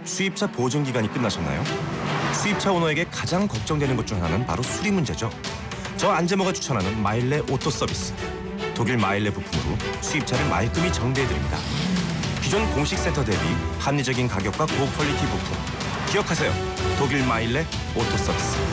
수입차 보증 기간이 끝나셨나요? 수입차 오너에게 가장 걱정되는 것 중 하나는 바로 수리 문제죠. 저 안재모가 추천하는 마일레 오토 서비스. 독일 마일레 부품으로 수입차를 말끔히 정비해드립니다. 기존 공식 센터 대비 합리적인 가격과 고퀄리티 부품. 기억하세요. 독일 마일레 오토 서비스.